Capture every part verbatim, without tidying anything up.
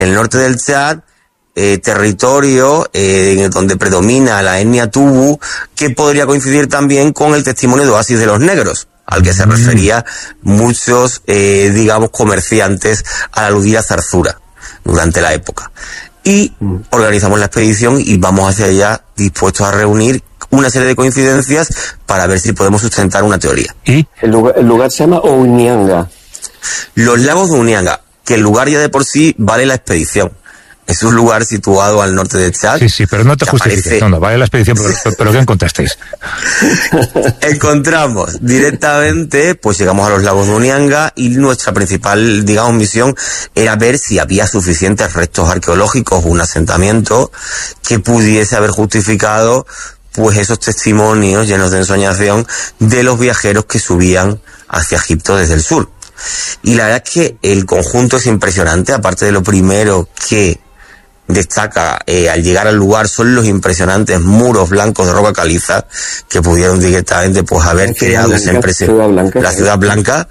el norte del Chad, eh, territorio eh, donde predomina la etnia Tubu, que podría coincidir también con el testimonio de Oasis de los Negros, al que se refería muchos, eh, digamos, comerciantes al aludir a Zarzura durante la época. Y organizamos la expedición y vamos hacia allá dispuestos a reunir una serie de coincidencias para ver si podemos sustentar una teoría. ¿Y? El lugar, el lugar se llama Ounianga. Los lagos de Unianga, que el lugar ya de por sí vale la expedición. Es un lugar situado al norte de Chad. Sí, sí, pero no te justifiques. Aparece... No, no, vale la expedición, pero, pero ¿qué encontrasteis? Encontramos directamente, pues llegamos a los lagos de Unianga y nuestra principal, digamos, misión era ver si había suficientes restos arqueológicos o un asentamiento que pudiese haber justificado, pues, esos testimonios llenos de ensoñación de los viajeros que subían hacia Egipto desde el sur. Y la verdad es que el conjunto es impresionante, aparte de lo primero que destaca eh, al llegar al lugar son los impresionantes muros blancos de roca caliza que pudieron directamente pues haber creado esa impresión. La Ciudad Blanca.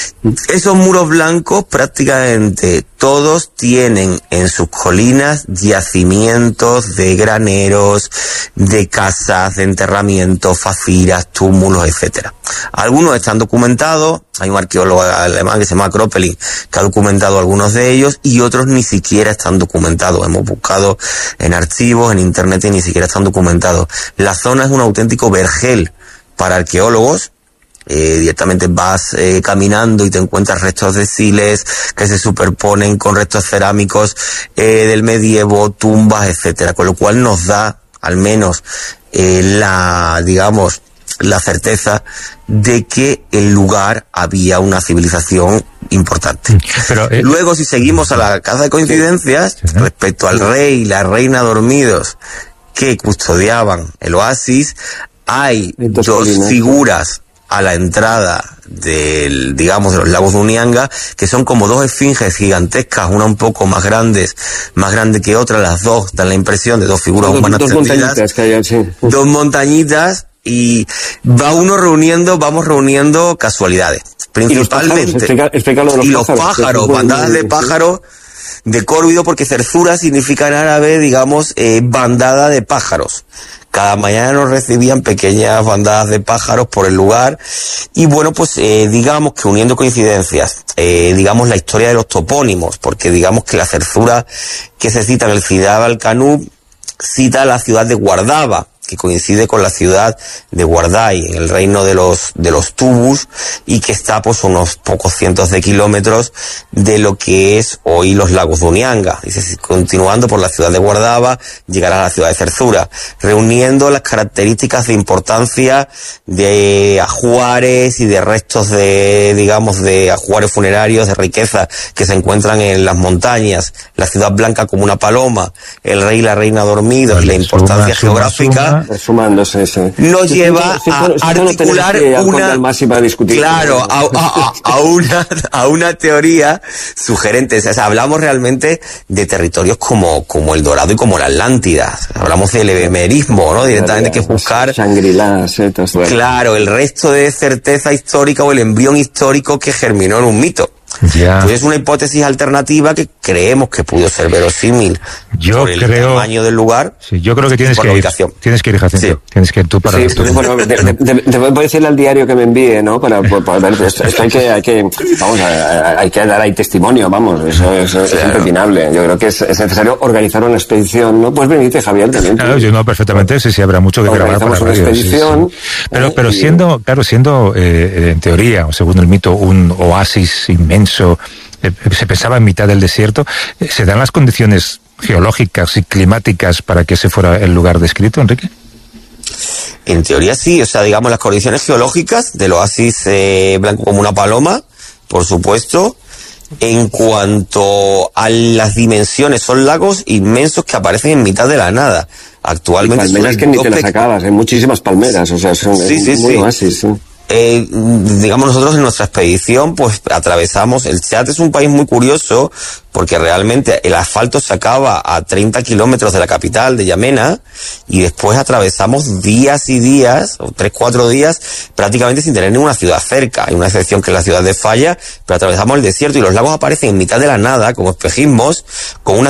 Esos muros blancos prácticamente todos tienen en sus colinas yacimientos de graneros, de casas, de enterramientos, faciras, túmulos, etcétera. Algunos están documentados, hay un arqueólogo alemán que se llama Kroppelin que ha documentado algunos de ellos y otros ni siquiera están documentados. Hemos buscado en archivos, en internet y ni siquiera están documentados. La zona es un auténtico vergel para arqueólogos. Eh, directamente vas eh, caminando y te encuentras restos de siles que se superponen con restos cerámicos eh, del medievo, tumbas, etcétera, con lo cual nos da al menos eh, la, digamos, la certeza de que el lugar había una civilización importante. Pero, eh, Luego, si seguimos a la caza de coincidencias, sí, sí, ¿no? respecto al rey y la reina dormidos que custodiaban el oasis, hay dos, dos figuras a la entrada del, digamos, de los lagos de Unianga, que son como dos esfinges gigantescas, una un poco más grandes, más grande que otra, las dos dan la impresión de dos figuras humanas dos, dos montañitas que hay, sí. Dos montañitas, y va uno reuniendo, vamos reuniendo casualidades, principalmente. Y los pájaros, explica, explica lo de los y los pájaros, pájaros, bandadas de pájaros de córvido, porque Zarzura significa en árabe, digamos, eh, bandada de pájaros. Cada mañana nos recibían pequeñas bandadas de pájaros por el lugar y bueno, pues eh, digamos que uniendo coincidencias, eh, digamos la historia de los topónimos, porque digamos que la Zarzura que se cita en el Cidab al-Kanub cita la ciudad de Guardaba, que coincide con la ciudad de Guardai, en el reino de los de los Tubus, y que está pues unos pocos cientos de kilómetros de lo que es hoy los lagos de Unianga. Dice, continuando por la ciudad de Guardaba, llegará a la ciudad de Zarzura, reuniendo las características de importancia de ajuares y de restos de, digamos, de ajuares funerarios, de riqueza que se encuentran en las montañas, la ciudad blanca como una paloma, el rey y la reina dormidos, vale, y la importancia suma, geográfica suma, suma. Sumándose, sí. nos sí, lleva sí, a sí, articular no una claro a, a, a una a una teoría sugerente. O sea, hablamos realmente de territorios como como el Dorado y como la Atlántida. Hablamos del ebemerismo, ¿no? Directamente hay que buscar Shangri-La, sí, claro, el resto de certeza histórica o el embrión histórico que germinó en un mito. Ya. Pues es una hipótesis alternativa que creemos que pudo ser verosímil yo por el creo, tamaño del lugar. Sí, yo creo que tienes que ir, tienes que ir, Jacinto. Sí. Tienes que ir tú para sí, pues, bueno, de, de, de, te voy a decirle al diario que me envíe, ¿no? Para, para, para ver, esto, esto hay que, hay que, vamos, hay que dar ahí testimonio, vamos, eso, eso claro. es impepinable. Yo creo que es, es necesario organizar una expedición, ¿no? Pues venite, Javier, también. Claro, yo no, perfectamente, sí, sí, habrá mucho que grabar para una radio, expedición. Sí, sí. Pero, eh, pero siendo, claro, siendo, eh, en teoría, o según el mito, un oasis inmenso, se pensaba en mitad del desierto, ¿se dan las condiciones geológicas y climáticas para que ese fuera el lugar descrito, Enrique? En teoría sí, o sea, digamos las condiciones geológicas del oasis eh, blanco como una paloma, por supuesto. En cuanto a las dimensiones, son lagos inmensos que aparecen en mitad de la nada. Actualmente y palmeras que ni te las acabas, hay muchísimas palmeras, o sea, son sí, sí, muy sí. oasis, sí. eh, digamos nosotros en nuestra expedición pues atravesamos, el Chad es un país muy curioso porque realmente el asfalto se acaba a treinta kilómetros de la capital, de Yamena, y después atravesamos días y días, o tres, cuatro días, prácticamente sin tener ninguna ciudad cerca. Hay una excepción que es la ciudad de Faya, pero atravesamos el desierto y los lagos aparecen en mitad de la nada, como espejismos, con una